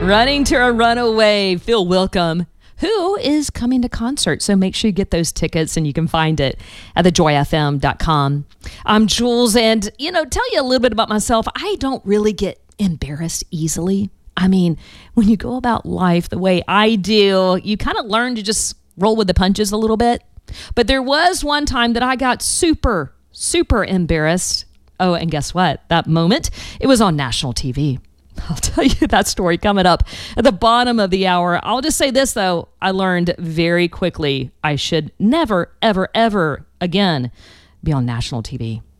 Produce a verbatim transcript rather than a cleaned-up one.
Running to a Runaway, Phil Wickham, who is coming to concert. So make sure you get those tickets, and you can find it at the joy f m dot com. I'm Jules, and, you know, tell you a little bit about myself. I don't really get embarrassed easily. I mean, when you go about life the way I do, you kind of learn to just roll with the punches a little bit. But there was one time that I got super, super embarrassed. Oh, and guess what? That moment, it was on national T V. I'll tell you that story coming up at the bottom of the hour. I'll just say this, though. I learned very quickly I should never, ever, ever again be on national T V.